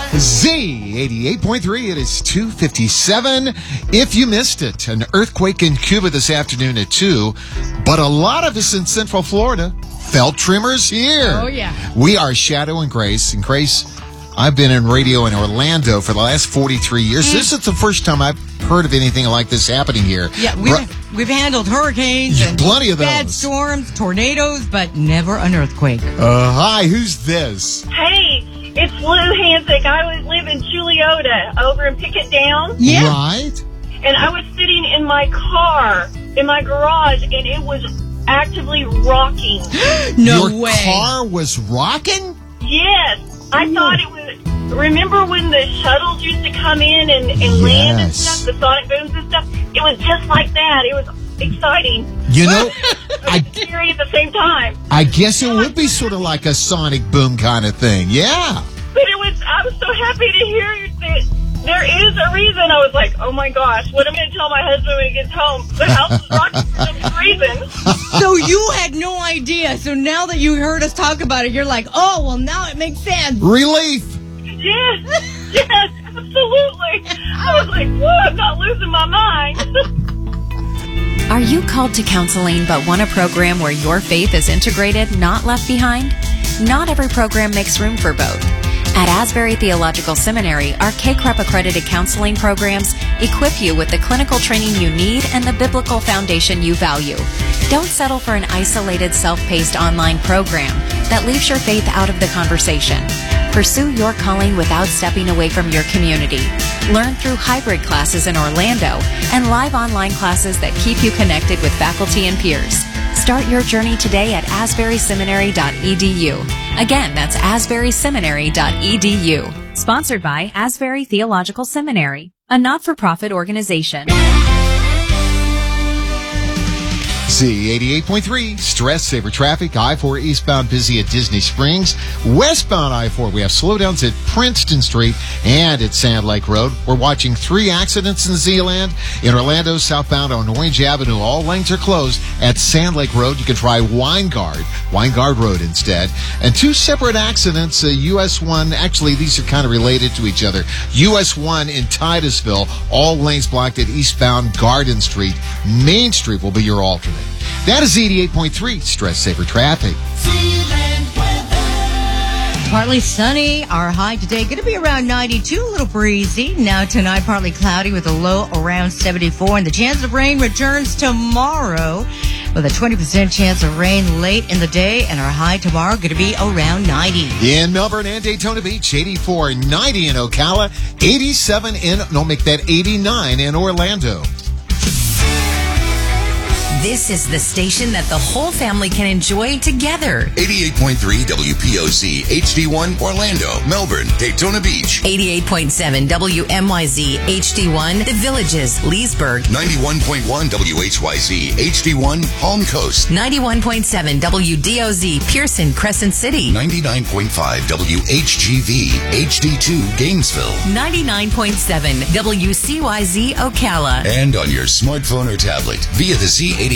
Z88.3, it is 2:57. If you missed it, an earthquake in Cuba this afternoon at 2, but a lot of us in Central Florida felt tremors here. Oh, yeah. We are Shadow and Grace. And Grace, I've been in radio in Orlando for the last 43 years. This is the first time I've heard of anything like this happening here. Yeah, we've handled hurricanes and plenty of bad those. storms, tornadoes, but never an earthquake. Hi, who's this? Hey, it's Lou Hansick. I live in Juliota over in Picket Down. Yeah. Right? And I was sitting in my car, in my garage, and it was actively rocking. No Your way. car was rocking? Yes. I thought it was... Remember when the shuttles used to come in and land and stuff, the sonic booms and stuff? It was just like that. It was exciting. You know, Scary at the same time. I guess it would be sort of like a sonic boom kind of thing. Yeah. But I was so happy to hear that there is a reason. I was like, oh my gosh, what am I going to tell my husband when he gets home? The house is rocking for some reason. So you had no idea. So now that you heard us talk about it, you're like, oh, well, now it makes sense. Relief. Yes, absolutely. I was like, whoa, I'm not losing my mind. Are you called to counseling but want a program where your faith is integrated, not left behind? Not every program makes room for both. At Asbury Theological Seminary, our K-CREP accredited counseling programs equip you with the clinical training you need and the biblical foundation you value. Don't settle for an isolated, self-paced online program that leaves your faith out of the conversation. Pursue your calling without stepping away from your community. Learn through hybrid classes in Orlando and live online classes that keep you connected with faculty and peers. Start your journey today at asburyseminary.edu. Again, that's asburyseminary.edu. Sponsored by Asbury Theological Seminary, a not-for-profit organization. Z88.3, stress saver traffic. I-4 eastbound busy at Disney Springs. Westbound I-4, we have slowdowns at Princeton Street and at Sand Lake Road. We're watching 3 accidents in Zealand. In Orlando, southbound on Orange Avenue, all lanes are closed. At Sand Lake Road, you can try Weingard Road instead. And 2 separate accidents, US 1, actually these are kind of related to each other. US 1 in Titusville, all lanes blocked at eastbound Garden Street. Main Street will be your alternate. That is 88.3 stress saver traffic. Partly sunny. Our high today going to be around 92, a little breezy. Now tonight, partly cloudy with a low around 74. And the chance of rain returns tomorrow with a 20% chance of rain late in the day. And our high tomorrow going to be around 90. In Melbourne and Daytona Beach, 84, 90 in Ocala, 87 make that 89 in Orlando. This is the station that the whole family can enjoy together. 88.3 WPOC, HD1, Orlando, Melbourne, Daytona Beach. 88.7 WMYZ, HD1, The Villages, Leesburg. 91.1 WHYZ, HD1, Palm Coast. 91.7 WDOZ, Pearson, Crescent City. 99.5 WHGV, HD2, Gainesville. 99.7 WCYZ, Ocala. And on your smartphone or tablet via the Z88